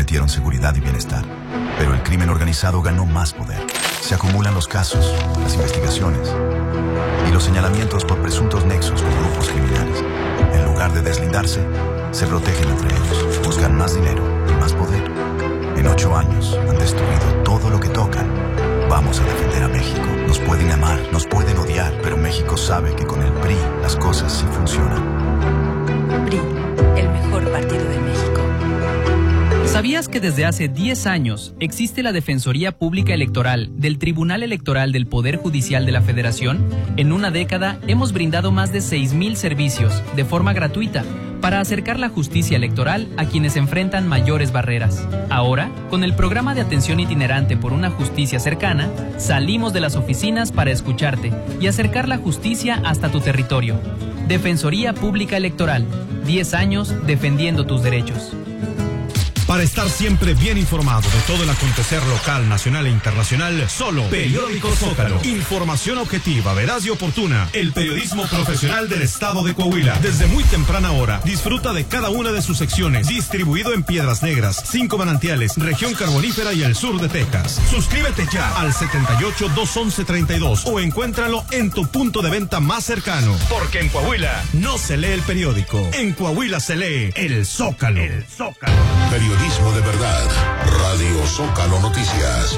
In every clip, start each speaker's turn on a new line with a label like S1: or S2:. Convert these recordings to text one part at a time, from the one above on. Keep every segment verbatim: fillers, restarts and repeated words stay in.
S1: prometieron seguridad y bienestar. Pero el crimen organizado ganó más poder. Se acumulan los casos, las investigaciones y los señalamientos por presuntos nexos con grupos criminales. En lugar de deslindarse, se protegen entre ellos. Buscan más dinero y más poder. En ocho años han destruido todo lo que tocan. Vamos a defender a México. Nos pueden amar, nos pueden odiar, pero México sabe que con el P R I las cosas sí funcionan.
S2: P R I, el mejor partido de México.
S3: ¿Sabías que desde hace diez años existe la Defensoría Pública Electoral del Tribunal Electoral del Poder Judicial de la Federación? En una década hemos brindado más de seis mil servicios de forma gratuita para acercar la justicia electoral a quienes enfrentan mayores barreras. Ahora, con el programa de atención itinerante por una justicia cercana, salimos de las oficinas para escucharte y acercar la justicia hasta tu territorio. Defensoría Pública Electoral, diez años defendiendo tus derechos.
S4: Para estar siempre bien informado de todo el acontecer local, nacional e internacional, solo Periódico Zócalo. Información objetiva, veraz y oportuna. El periodismo profesional del estado de Coahuila. Desde muy temprana hora, disfruta de cada una de sus secciones. Distribuido en Piedras Negras, Cinco Manantiales, Región Carbonífera y el sur de Texas. Suscríbete ya al setenta y ocho, doscientos once, treinta y dos o encuéntralo en tu punto de venta más cercano. Porque en Coahuila no se lee el periódico. En Coahuila se lee el Zócalo. El Zócalo.
S5: Periodismo de verdad. Radio Zócalo Noticias.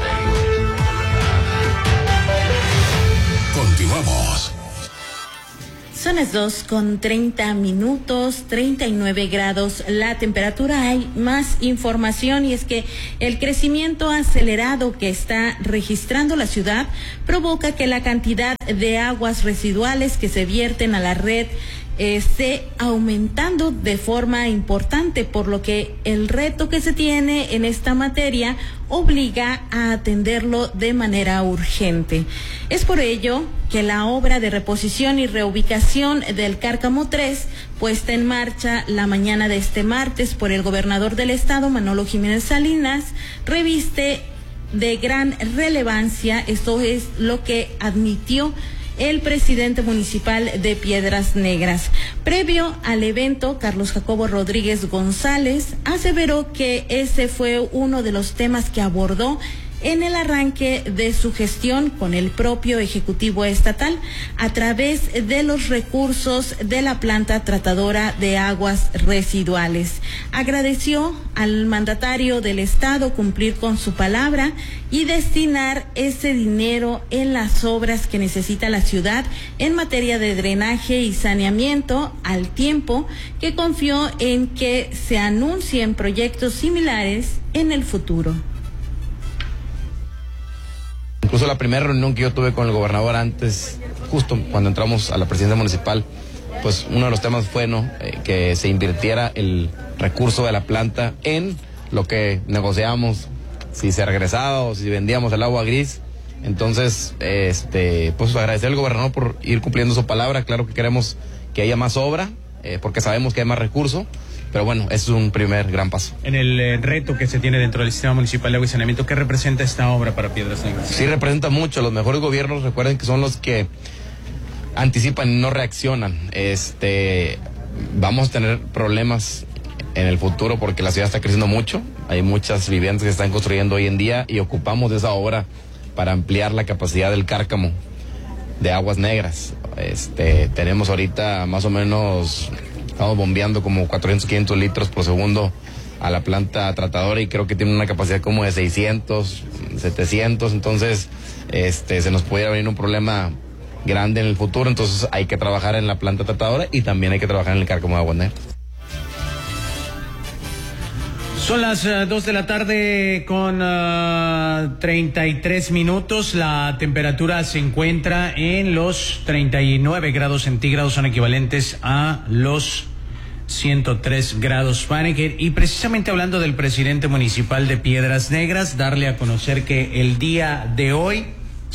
S5: Continuamos.
S6: Son las dos con treinta minutos, treinta y nueve grados la temperatura. Hay más información y es que el crecimiento acelerado que está registrando la ciudad provoca que la cantidad de aguas residuales que se vierten a la red esté aumentando de forma importante, por lo que el reto que se tiene en esta materia obliga a atenderlo de manera urgente. Es por ello que la obra de reposición y reubicación del Cárcamo tres, puesta en marcha la mañana de este martes por el gobernador del estado, Manolo Jiménez Salinas, reviste de gran relevancia. Esto es lo que admitió el presidente municipal de Piedras Negras. Previo al evento, Carlos Jacobo Rodríguez González aseveró que ese fue uno de los temas que abordó en el arranque de su gestión con el propio Ejecutivo Estatal a través de los recursos de la planta tratadora de aguas residuales. Agradeció al mandatario del Estado cumplir con su palabra y destinar ese dinero en las obras que necesita la ciudad en materia de drenaje y saneamiento, al tiempo que confió en que se anuncien proyectos similares en el futuro.
S7: Incluso la primera reunión que yo tuve con el gobernador antes, justo cuando entramos a la presidencia municipal, pues uno de los temas fue no eh, que se invirtiera el recurso de la planta en lo que negociamos, si se regresaba o si vendíamos el agua gris. Entonces, este, pues agradecer al gobernador por ir cumpliendo su palabra. Claro que queremos que haya más obra, eh, porque sabemos que hay más recursos. Pero bueno, es un primer gran paso.
S8: En el eh, reto que se tiene dentro del Sistema Municipal de Agua y Saneamiento, ¿qué representa esta obra para Piedras Negras?
S7: Sí, representa mucho. Los mejores gobiernos, recuerden que son los que anticipan y no reaccionan. Este, vamos a tener problemas en el futuro porque la ciudad está creciendo mucho. Hay muchas viviendas que se están construyendo hoy en día y ocupamos de esa obra para ampliar la capacidad del Cárcamo de Aguas Negras. Este, tenemos ahorita más o menos... Estamos bombeando como cuatrocientos, quinientos litros por segundo a la planta tratadora y creo que tiene una capacidad como de seiscientos, setecientos, entonces este, se nos pudiera venir un problema grande en el futuro, entonces hay que trabajar en la planta tratadora y también hay que trabajar en el Cárcamo de Aguas Negras.
S8: Son las uh, dos de la tarde con uh, treinta y tres minutos. La temperatura se encuentra en los treinta y nueve grados centígrados, son equivalentes a los ciento tres grados Fahrenheit. Y precisamente hablando del presidente municipal de Piedras Negras, darle a conocer que el día de hoy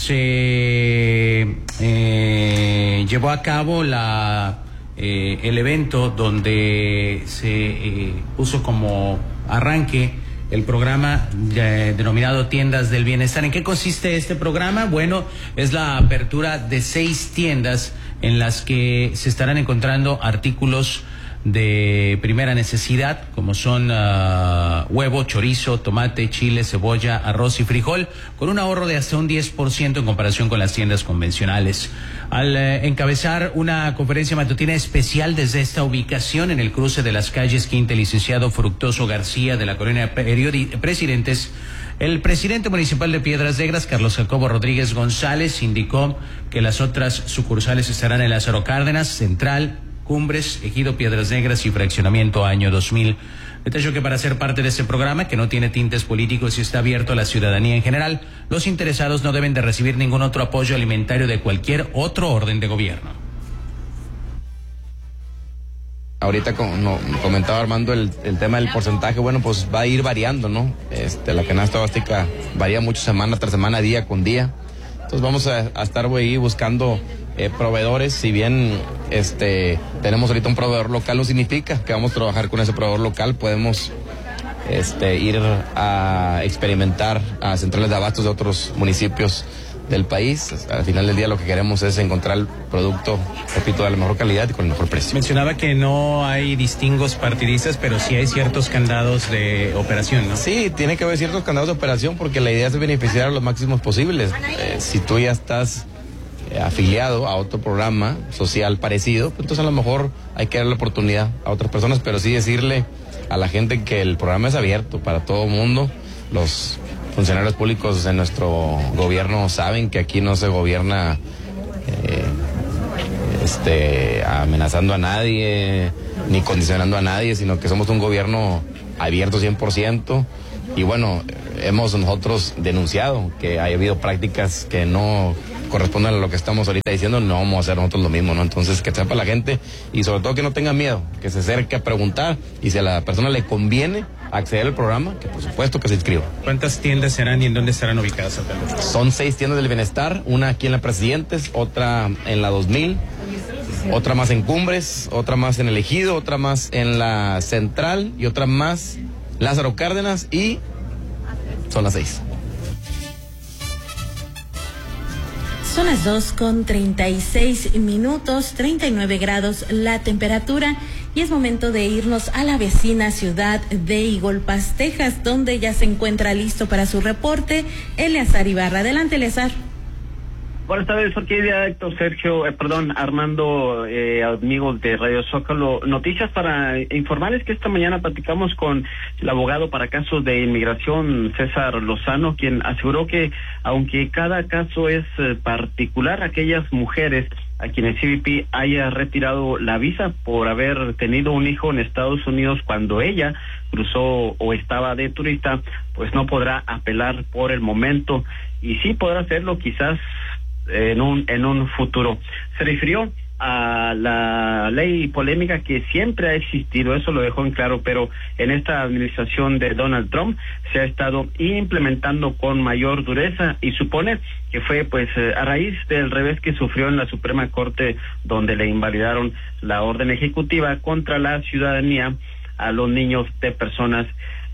S8: se eh, llevó a cabo la eh, el evento donde se eh, puso como arranque el programa eh, denominado Tiendas del Bienestar. ¿En qué consiste este programa? Bueno, es la apertura de seis tiendas en las que se estarán encontrando artículos de primera necesidad, como son uh, huevo, chorizo, tomate, chile, cebolla, arroz y frijol, con un ahorro de hasta un diez por ciento en comparación con las tiendas convencionales. Al eh, encabezar una conferencia matutina especial desde esta ubicación en el cruce de las calles Quinta y Licenciado Fructuoso García de la colonia Periodi- Presidentes, el presidente municipal de Piedras Negras, Carlos Jacobo Rodríguez González, indicó que las otras sucursales estarán en Lázaro Cárdenas, Central, Cumbres, Ejido Piedras Negras y Fraccionamiento Año dos mil. Detalló que para ser parte de este programa, que no tiene tintes políticos y está abierto a la ciudadanía en general, los interesados no deben de recibir ningún otro apoyo alimentario de cualquier otro orden de gobierno.
S7: Ahorita como no, comentaba Armando el, el tema del porcentaje, bueno, pues va a ir variando, ¿no? Este, la canasta básica varía mucho semana tras semana, día con día. Entonces vamos a, a estar ahí buscando eh, proveedores. Si bien este tenemos ahorita un proveedor local, no significa que vamos a trabajar con ese proveedor local. Podemos este, ir a experimentar a centrales de abastos de otros municipios del país. Al final del día lo que queremos es encontrar el producto, repito, de la mejor calidad y con el mejor precio.
S8: Mencionaba que no hay distingos partidistas, pero sí hay ciertos candados de operación, ¿no?
S7: Sí, tiene que haber ciertos candados de operación porque la idea es beneficiar a los máximos posibles. Eh, si tú ya estás eh, afiliado a otro programa social parecido, pues entonces a lo mejor hay que darle la oportunidad a otras personas, pero sí decirle a la gente que el programa es abierto para todo el mundo. Los funcionarios públicos de nuestro gobierno saben que aquí no se gobierna eh, este, amenazando a nadie ni condicionando a nadie, sino que somos un gobierno abierto cien por ciento. Y bueno, hemos nosotros denunciado que haya habido prácticas que no corresponden a lo que estamos ahorita diciendo. No vamos a hacer nosotros lo mismo, ¿no? Entonces que sepa la gente y sobre todo que no tenga miedo, que se acerque a preguntar y si a la persona le conviene acceder al programa, que por supuesto que se inscriba.
S8: ¿Cuántas tiendas serán y en dónde estarán ubicadas, alcalde?
S7: Son seis tiendas del bienestar, una aquí en la Presidentes, otra en la dos mil, otra más en Cumbres, otra más en el Ejido, otra más en la Central y otra más Lázaro Cárdenas, y son las seis.
S6: Son las dos con treinta y seis minutos, treinta y nueve grados la temperatura, y es momento de irnos a la vecina ciudad de Igolpas, Texas, donde ya se encuentra listo para su reporte Eleazar Ibarra. Adelante, Eleazar.
S9: Buenas tardes, Orquídea, Héctor, Sergio, eh, perdón, Armando, eh, amigos de Radio Zócalo. Noticias para informarles que esta mañana platicamos con el abogado para casos de inmigración, César Lozano, quien aseguró que aunque cada caso es eh, particular, aquellas mujeres a quienes C B P haya retirado la visa por haber tenido un hijo en Estados Unidos cuando ella cruzó o estaba de turista, pues no podrá apelar por el momento, y sí podrá hacerlo quizás en un en un futuro. Se refirió a la ley polémica que siempre ha existido, eso lo dejó en claro, pero en esta administración de Donald Trump se ha estado implementando con mayor dureza, y supone que fue pues a raíz del revés que sufrió en la Suprema Corte, donde le invalidaron la orden ejecutiva contra la ciudadanía a los niños de personas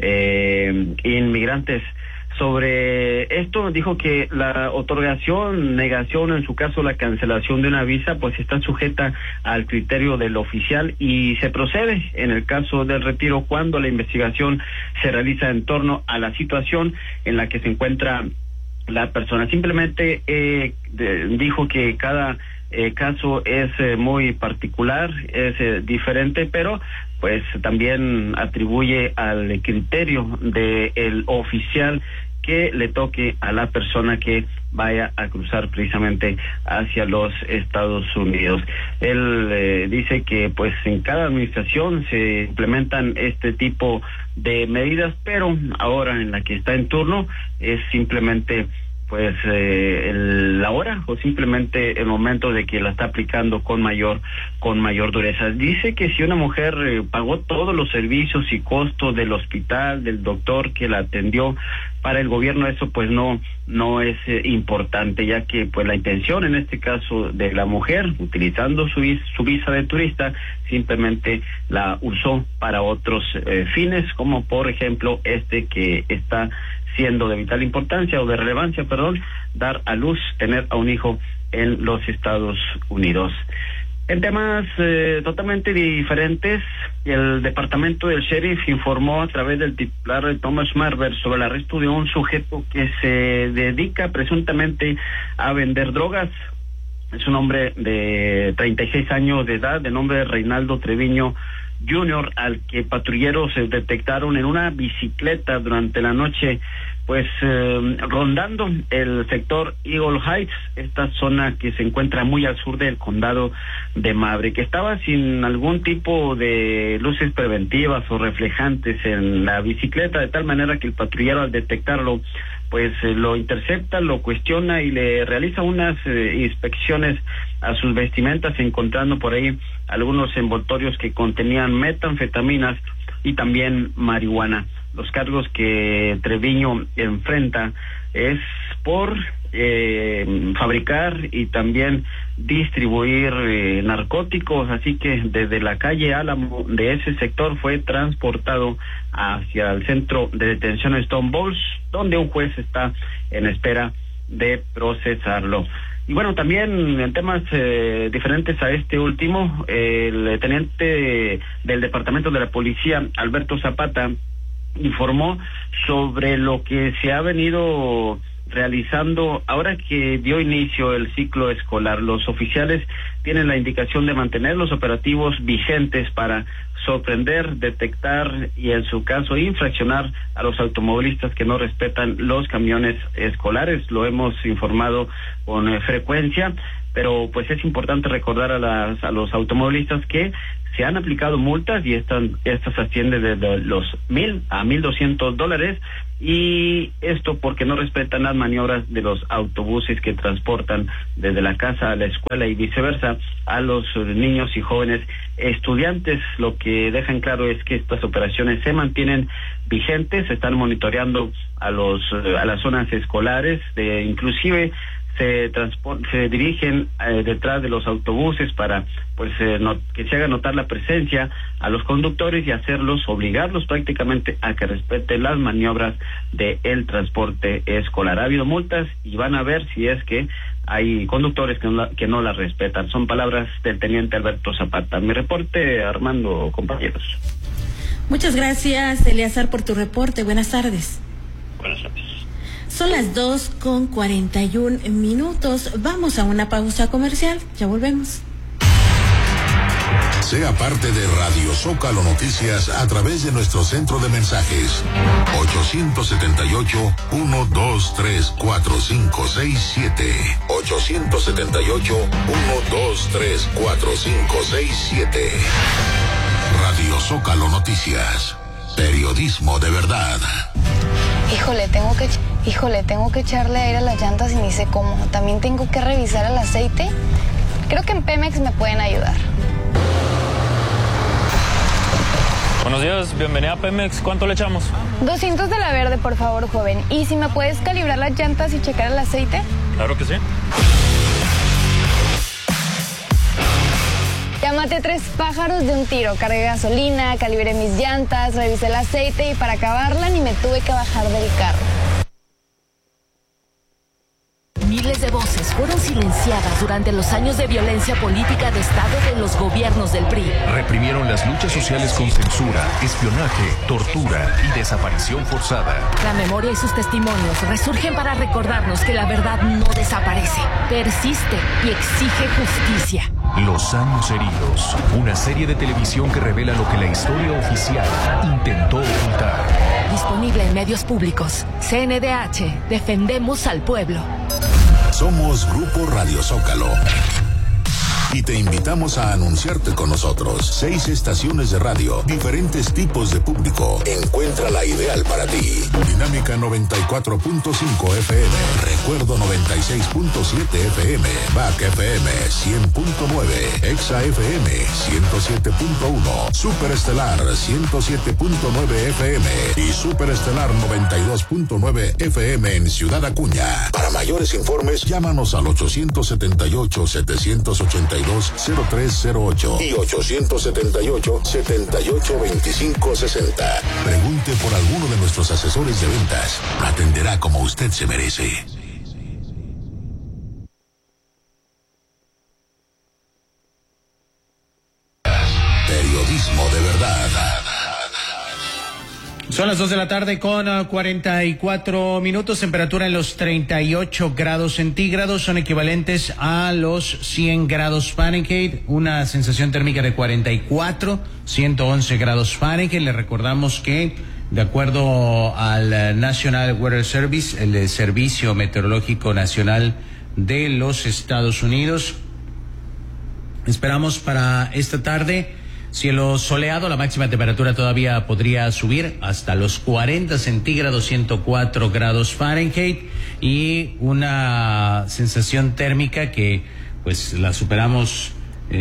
S9: eh, inmigrantes. Sobre esto dijo que la otorgación, negación, en su caso la cancelación de una visa, pues está sujeta al criterio del oficial y se procede en el caso del retiro cuando la investigación se realiza en torno a la situación en la que se encuentra la persona. Simplemente eh, de, dijo que cada eh, caso es eh, muy particular, es eh, diferente, pero pues también atribuye al criterio del oficial que le toque a la persona que vaya a cruzar precisamente hacia los Estados Unidos. Él eh, dice que pues en cada administración se implementan este tipo de medidas, pero ahora en la que está en turno es simplemente pues eh, el, la hora o simplemente el momento de que la está aplicando con mayor con mayor dureza. Dice que si una mujer eh, pagó todos los servicios y costos del hospital, del doctor que la atendió, para el gobierno eso pues no no es eh, importante, ya que pues la intención en este caso de la mujer, utilizando su, su visa de turista, simplemente la usó para otros eh, fines, como por ejemplo este que está siendo de vital importancia o de relevancia, perdón, dar a luz, tener a un hijo en los Estados Unidos. En temas eh, totalmente diferentes, el departamento del sheriff informó a través del titular Thomas Marver sobre el arresto de un sujeto que se dedica presuntamente a vender drogas. Es un hombre de treinta y seis años de edad, de nombre Reinaldo Treviño junior, al que patrulleros se detectaron en una bicicleta durante la noche, pues eh, rondando el sector Eagle Heights, esta zona que se encuentra muy al sur del condado de Maverick, que estaba sin algún tipo de luces preventivas o reflejantes en la bicicleta, de tal manera que el patrullero, al detectarlo, pues eh, lo intercepta, lo cuestiona y le realiza unas eh, inspecciones a sus vestimentas, encontrando por ahí algunos envoltorios que contenían metanfetaminas y también marihuana. Los cargos que Treviño enfrenta es por eh, fabricar y también distribuir eh, narcóticos, así que desde la calle Álamo de ese sector fue transportado hacia el centro de detención Stone Balls, donde un juez está en espera de procesarlo. Y bueno, también en temas eh, diferentes a este último, el teniente del Departamento de la Policía, Alberto Zapata, informó sobre lo que se ha venido realizando ahora que dio inicio el ciclo escolar. Los oficiales tienen la indicación de mantener los operativos vigentes para sorprender, detectar y en su caso infraccionar a los automovilistas que no respetan los camiones escolares. Lo hemos informado con eh, frecuencia, pero pues es importante recordar a las a los automovilistas que se han aplicado multas y están estas ascienden desde los mil a mil doscientos dólares, y esto porque no respetan las maniobras de los autobuses que transportan desde la casa a la escuela y viceversa a los niños y jóvenes estudiantes. Lo que dejan claro es que estas operaciones se mantienen vigentes, se están monitoreando a los a las zonas escolares, de inclusive se transport, se dirigen eh, detrás de los autobuses para pues eh, no, que se haga notar la presencia a los conductores y hacerlos, obligarlos prácticamente a que respeten las maniobras de el transporte escolar. Ha habido multas y van a ver si es que hay conductores que no, la, que no las respetan. Son palabras del teniente Alberto Zapata. Mi reporte, Armando, compañeros.
S6: Muchas gracias, Eleazar, por tu reporte. Buenas tardes.
S9: Buenas tardes.
S6: Son las dos con cuarenta y un minutos. Vamos a una pausa comercial. Ya volvemos.
S5: Sea parte de Radio Zócalo Noticias a través de nuestro centro de mensajes ocho siete ocho, uno dos tres, cuatro cinco seis siete ocho siete ocho, uno dos tres, cuatro cinco seis siete. Radio Zócalo Noticias, periodismo de verdad.
S10: Híjole, tengo que híjole, tengo que echarle aire a las llantas y ni sé cómo. También tengo que revisar el aceite. Creo que en Pemex me pueden ayudar.
S11: Buenos días, bienvenida a Pemex. ¿Cuánto le echamos?
S10: doscientos de la verde, por favor, joven. ¿Y si me puedes calibrar las llantas y checar el aceite?
S11: Claro que sí.
S10: Ya maté tres pájaros de un tiro. Cargué gasolina, calibré mis llantas, revisé el aceite y para acabarla ni me tuve que bajar del carro.
S12: Miles de voces fueron silenciadas durante los años de violencia política de Estado de los gobiernos del P R I.
S13: Reprimieron las luchas sociales con censura, espionaje, tortura y desaparición forzada.
S12: La memoria y sus testimonios resurgen para recordarnos que la verdad no desaparece, persiste y exige justicia.
S13: Los años heridos, una serie de televisión que revela lo que la historia oficial intentó ocultar.
S12: Disponible en medios públicos. C N D H, defendemos al pueblo.
S5: Somos Grupo Radio Zócalo y te invitamos a anunciarte con nosotros. Seis estaciones de radio, diferentes tipos de público. Encuentra la ideal para ti. Dinámica noventa y cuatro punto cinco F M, Recuerdo noventa y seis punto siete F M, B A C F M cien punto nueve, Exa F M ciento siete punto uno, Superestelar ciento siete punto nueve F M y Superestelar noventa y dos punto nueve F M en Ciudad Acuña. Para mayores informes, llámanos al ocho siete ocho, siete ocho dos, cero tres cero ocho y ocho siete ocho, siete ocho dos cinco seis cero. Pregunte por alguno de nuestros asesores de ventas. Atenderá como usted se merece.
S8: Son las dos de la tarde con uh, cuarenta y cuatro minutos, temperatura en los treinta y ocho grados centígrados, son equivalentes a los cien grados Fahrenheit, una sensación térmica de cuarenta y cuatro, ciento once grados Fahrenheit. Le recordamos que, de acuerdo al National Weather Service, el Servicio Meteorológico Nacional de los Estados Unidos, esperamos para esta tarde cielo soleado, la máxima temperatura todavía podría subir hasta los cuarenta centígrados, ciento cuatro grados Fahrenheit, y una sensación térmica que pues la superamos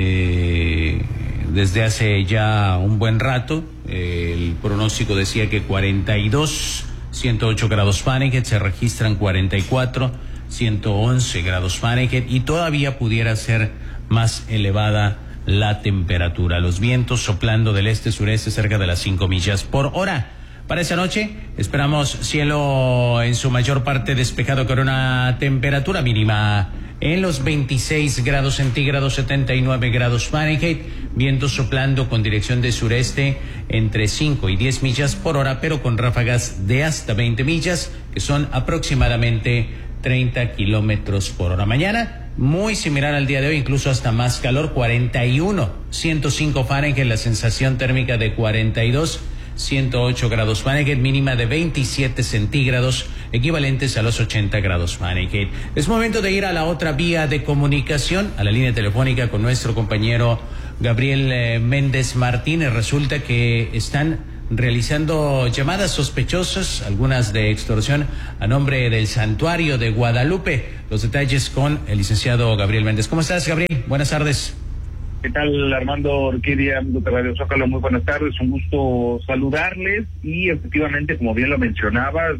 S8: eh, desde hace ya un buen rato. Eh, el pronóstico decía que cuarenta y dos, ciento ocho grados Fahrenheit, se registran cuarenta y cuatro, ciento once grados Fahrenheit, y todavía pudiera ser más elevada la temperatura. Los vientos soplando del este-sureste cerca de las cinco millas por hora. Para esa noche esperamos cielo en su mayor parte despejado con una temperatura mínima en los veintiséis grados centígrados, setenta y nueve grados Fahrenheit, vientos soplando con dirección de sureste entre cinco y diez millas por hora, pero con ráfagas de hasta veinte millas, que son aproximadamente treinta kilómetros por hora. Mañana muy similar al día de hoy, incluso hasta más calor, cuarenta y uno, ciento cinco Fahrenheit, la sensación térmica de cuarenta y dos, ciento ocho grados Fahrenheit, mínima de veintisiete centígrados, equivalentes a los ochenta grados Fahrenheit. Es momento de ir a la otra vía de comunicación, a la línea telefónica con nuestro compañero Gabriel eh, Méndez Martínez. Resulta que están realizando llamadas sospechosas, algunas de extorsión, a nombre del Santuario de Guadalupe. Los detalles con el licenciado Gabriel Méndez. ¿Cómo estás, Gabriel? Buenas tardes.
S14: ¿Qué tal, Armando Orquídea, amigos de Radio Zócalo? Muy buenas tardes, un gusto saludarles. Y efectivamente, como bien lo mencionabas,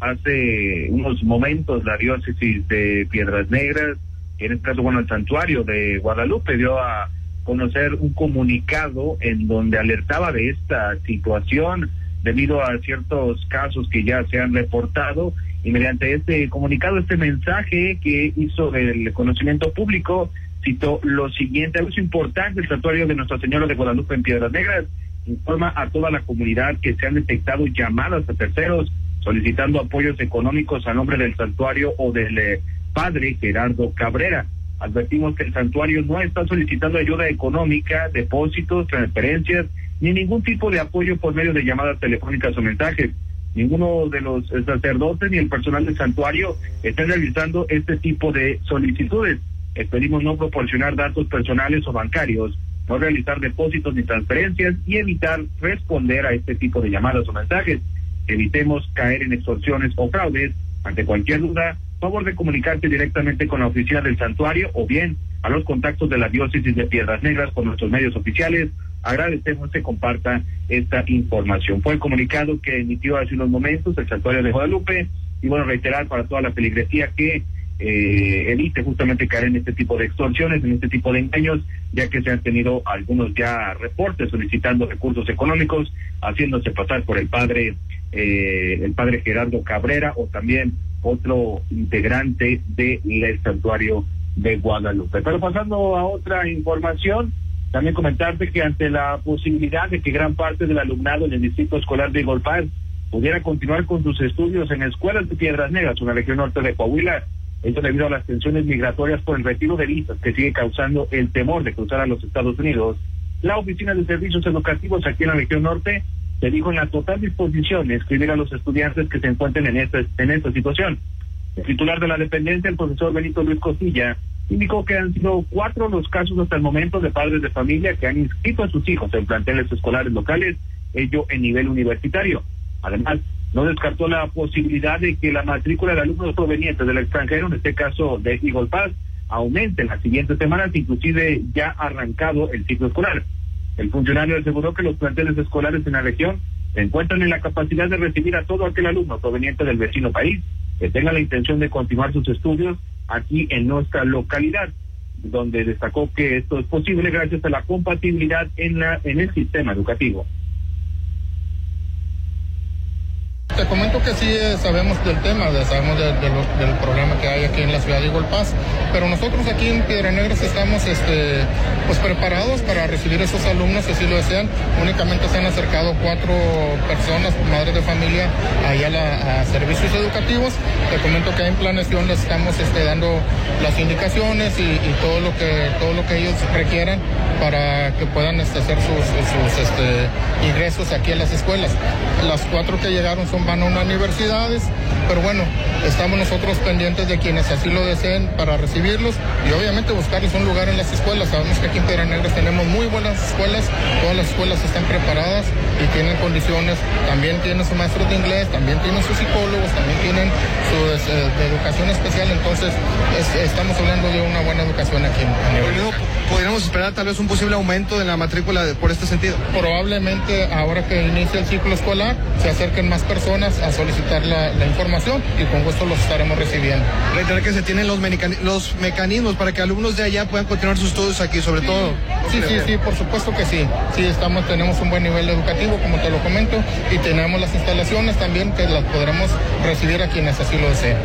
S14: hace unos momentos la diócesis de Piedras Negras, en este caso, bueno, el Santuario de Guadalupe, dio a conocer un comunicado en donde alertaba de esta situación debido a ciertos casos que ya se han reportado, y mediante este comunicado, este mensaje que hizo del conocimiento público, citó lo siguiente: algo importante, el Santuario de Nuestra Señora de Guadalupe en Piedras Negras informa a toda la comunidad que se han detectado llamadas a terceros solicitando apoyos económicos a nombre del santuario o del eh, padre Gerardo Cabrera. Advertimos que el santuario no está solicitando ayuda económica, depósitos, transferencias, ni ningún tipo de apoyo por medio de llamadas telefónicas o mensajes. Ninguno de los sacerdotes ni el personal del santuario están realizando este tipo de solicitudes. Pedimos no proporcionar datos personales o bancarios, no realizar depósitos ni transferencias y evitar responder a este tipo de llamadas o mensajes. Evitemos caer en extorsiones o fraudes. Ante cualquier duda, favor de comunicarse directamente con la oficina del santuario o bien a los contactos de la diócesis de Piedras Negras por nuestros medios oficiales. Agradecemos que comparta esta información. Fue el comunicado que emitió hace unos momentos el Santuario de Guadalupe, y bueno, reiterar para toda la feligresía que eh, evite justamente caer en este tipo de extorsiones, en este tipo de engaños, ya que se han tenido algunos ya reportes solicitando recursos económicos, haciéndose pasar por el padre, eh, el padre Gerardo Cabrera, o también otro integrante del Santuario de Guadalupe. Pero pasando a otra información, también comentarte que ante la posibilidad de que gran parte del alumnado en el Distrito Escolar de Eagle Pass pudiera continuar con sus estudios en escuelas de Piedras Negras, en la región norte de Coahuila, esto debido a las tensiones migratorias por el retiro de visas que sigue causando el temor de cruzar a los Estados Unidos, la Oficina de Servicios Educativos aquí en la región norte se dijo en la total disposición de escribir a los estudiantes que se encuentren en esta, en esta situación. El titular de la dependencia, el profesor Benito Luis Costilla, indicó que han sido cuatro los casos hasta el momento de padres de familia que han inscrito a sus hijos en planteles escolares locales, ello en nivel universitario. Además, no descartó la posibilidad de que la matrícula de alumnos provenientes del extranjero, en este caso de Eagle Pass, aumente en las siguientes semanas, inclusive ya arrancado el ciclo escolar. El funcionario aseguró que los planteles escolares en la región se encuentran en la capacidad de recibir a todo aquel alumno proveniente del vecino país que tenga la intención de continuar sus estudios aquí en nuestra localidad, donde destacó que esto es posible gracias a la compatibilidad en la en el sistema educativo.
S15: Te comento que sí eh, sabemos del tema, de, sabemos de, de lo, del problema que hay aquí en la ciudad de Igualpaz, pero nosotros aquí en Piedras Negras estamos este, pues preparados para recibir a esos alumnos si así lo desean. Únicamente se han acercado cuatro personas, madres de familia, allá a, la, a servicios educativos. Te comento que en planeación les estamos este, dando las indicaciones y, y todo lo que todo lo que ellos requieran para que puedan este, hacer sus, sus este, ingresos aquí a las escuelas. Las cuatro que llegaron son van a unas universidades, pero bueno, estamos nosotros pendientes de quienes así lo deseen para recibirlos y obviamente buscarles un lugar en las escuelas. Sabemos que aquí en Piedras Negras tenemos muy buenas escuelas, todas las escuelas están preparadas y tienen condiciones, también tienen sus maestros de inglés, también tienen sus psicólogos, también tienen su eh, de educación especial, entonces es, estamos hablando de una buena educación aquí en, en Piedras.
S16: ¿Podríamos esperar tal vez un posible aumento de la matrícula de, por este sentido?
S15: Probablemente ahora que inicia el ciclo escolar se acerquen más personas a solicitar la, la información y con gusto los estaremos recibiendo.
S16: Reiterar que se tienen los, los mecanismos para que alumnos de allá puedan continuar sus estudios aquí, sobre
S15: sí.
S16: todo.
S15: Sí, sí, sí, por supuesto que sí. Sí, estamos, tenemos un buen nivel educativo, como te lo comento, y tenemos las instalaciones también que las podremos recibir a quienes así lo deseen.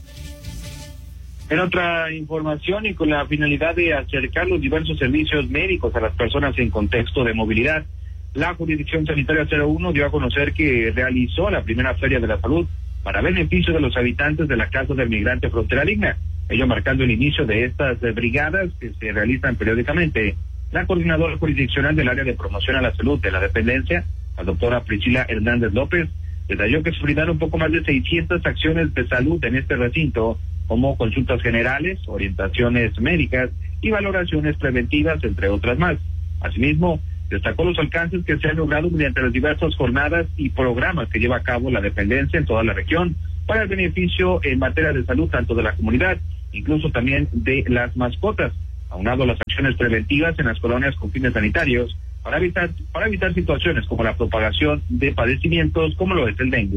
S9: En otra información y con la finalidad de acercar los diversos servicios médicos a las personas en contexto de movilidad, la Jurisdicción Sanitaria cero uno dio a conocer que realizó la primera Feria de la Salud para beneficio de los habitantes de la Casa del Migrante Frontera Digna, ello marcando el inicio de estas brigadas que se realizan periódicamente. La coordinadora jurisdiccional del área de promoción a la salud de la dependencia, la doctora Priscila Hernández López, detalló que se brindaron un poco más de seiscientas acciones de salud en este recinto, como consultas generales, orientaciones médicas y valoraciones preventivas, entre otras más. Asimismo, destacó los alcances que se han logrado mediante las diversas jornadas y programas que lleva a cabo la dependencia en toda la región para el beneficio en materia de salud tanto de la comunidad, incluso también de las mascotas, aunado a las acciones preventivas en las colonias con fines sanitarios para evitar, para evitar situaciones como la propagación de padecimientos como lo es el dengue.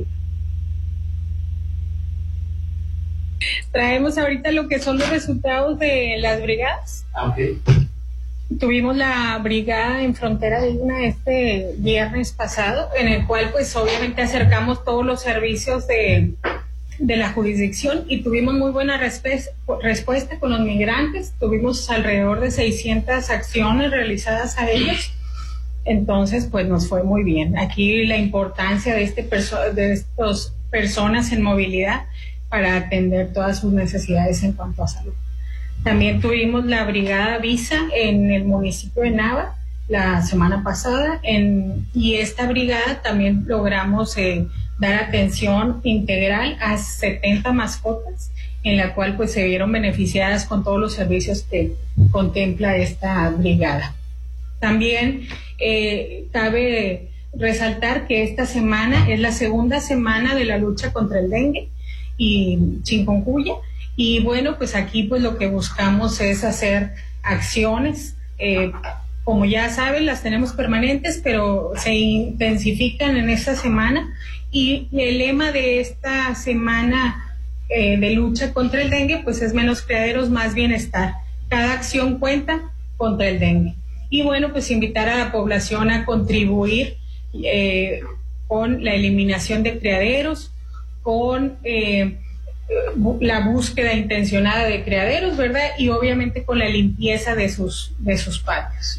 S17: Traemos ahorita lo que son los resultados de las brigadas.
S16: Okay.
S17: Tuvimos la brigada en Frontera Digna este viernes pasado, en el cual pues obviamente acercamos todos los servicios de, de la jurisdicción y tuvimos muy buena respuesta, respuesta con los migrantes. Tuvimos alrededor de seiscientas acciones realizadas a ellos. Entonces pues nos fue muy bien. Aquí la importancia de, este perso- de estas personas en movilidad para atender todas sus necesidades en cuanto a salud. También tuvimos la brigada Visa en el municipio de Nava la semana pasada en, y esta brigada también logramos eh, dar atención integral a setenta mascotas en la cual pues se vieron beneficiadas con todos los servicios que contempla esta brigada. También eh, cabe resaltar que esta semana es la segunda semana de la lucha contra el dengue y chikungunya, y bueno, pues aquí pues lo que buscamos es hacer acciones, eh, como ya saben, las tenemos permanentes, pero se intensifican en esta semana, y el lema de esta semana eh, de lucha contra el dengue pues es menos criaderos, más bienestar. Cada acción cuenta contra el dengue. Y bueno, pues invitar a la población a contribuir eh, con la eliminación de criaderos, con eh, la búsqueda intencionada de criaderos, ¿verdad? Y obviamente con la limpieza de sus, de sus patios.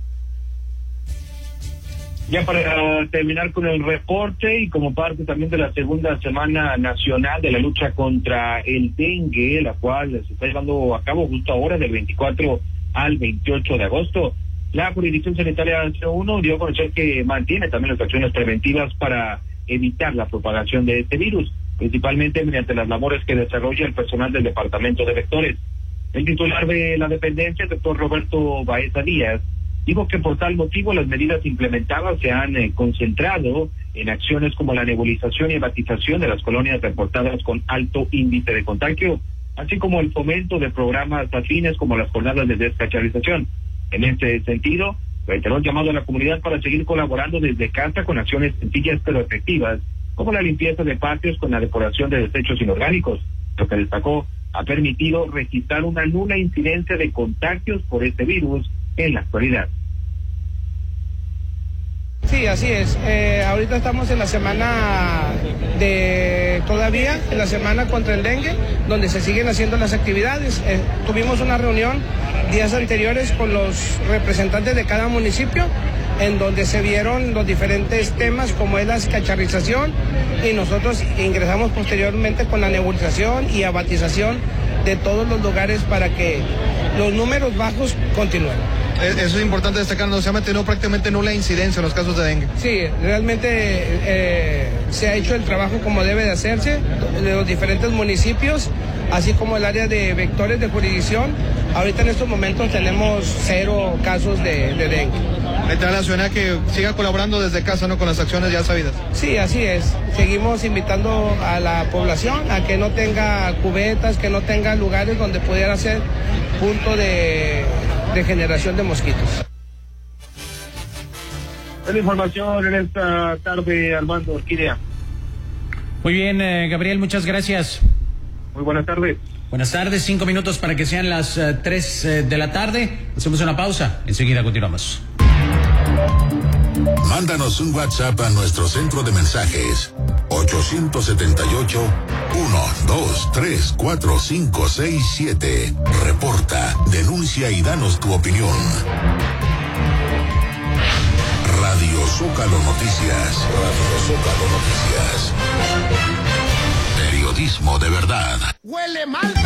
S9: Ya para terminar con el reporte y como parte también de la segunda semana nacional de la lucha contra el dengue, la cual se está llevando a cabo justo ahora del veinticuatro al veintiocho de agosto, la Jurisdicción Sanitaria cero uno dio a conocer que mantiene también las acciones preventivas para evitar la propagación de este virus, principalmente mediante las labores que desarrolla el personal del Departamento de Vectores. El titular de la dependencia, el doctor Roberto Baeza Díaz, dijo que por tal motivo las medidas implementadas se han eh, concentrado en acciones como la nebulización y batización de las colonias reportadas con alto índice de contagio, así como el fomento de programas afines como las jornadas de descacharización. En este sentido, reiteró el llamado a la comunidad para seguir colaborando desde casa con acciones sencillas pero efectivas, como la limpieza de patios con la depuración de desechos inorgánicos, lo que destacó ha permitido registrar una nula incidencia de contagios por este virus en la actualidad.
S18: Sí, así es. Eh, ahorita estamos en la semana de, todavía, en la semana contra el dengue, donde se siguen haciendo las actividades. Eh, tuvimos una reunión días anteriores con los representantes de cada municipio, en donde se vieron los diferentes temas como es la cacharrización, y nosotros ingresamos posteriormente con la nebulización y abatización de todos los lugares para que los números bajos continúen.
S16: Eso es importante destacar, no se ha mantenido prácticamente nula incidencia en los casos de dengue.
S18: Sí, realmente eh, se ha hecho el trabajo como debe de hacerse de los diferentes municipios, así como el área de vectores de jurisdicción. Ahorita en estos momentos tenemos cero casos de, de dengue.
S16: Entra la ciudadanía que siga colaborando desde casa, ¿no?, con las acciones ya sabidas.
S18: Sí, así es. Seguimos invitando a la población a que no tenga cubetas, que no tenga lugares donde pudiera ser punto de, de generación de mosquitos.
S9: La información en esta tarde, Armando Orquídea.
S8: Muy bien, eh, Gabriel, muchas gracias.
S9: Muy buenas tardes.
S8: Buenas tardes, cinco minutos para que sean las uh, tres uh, de la tarde. Hacemos una pausa, enseguida continuamos.
S5: Mándanos un WhatsApp a nuestro centro de mensajes ocho siete ocho, uno dos tres cuatro cinco seis siete. Reporta, denuncia y danos tu opinión. Radio Zócalo Noticias. Radio Zócalo Noticias. Periodismo de verdad.
S19: Huele mal.